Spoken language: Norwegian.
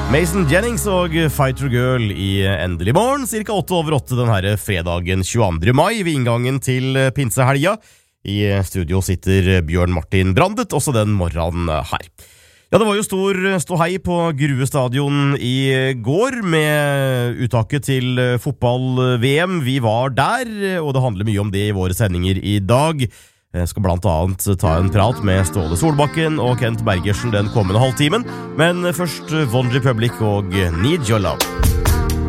Mason Jennings og Fighter Girl i Endelig morgen, cirka 8:08 den her fredagen 22. mai ved inngangen til pinsehelga. I studio sitter Bjørn Martin Brandet, også den morgenen her. Ja, det var jo stor ståhei på Grue stadion i går med uttaket til fotball-VM. Vi var der, og det handler mye om det i våre sendinger i dag. Jeg skal blant annet ta en prat med Ståle Solbakken og Kent Bergersen den kommende halvtimen. Men først One Republic og Need Your Love.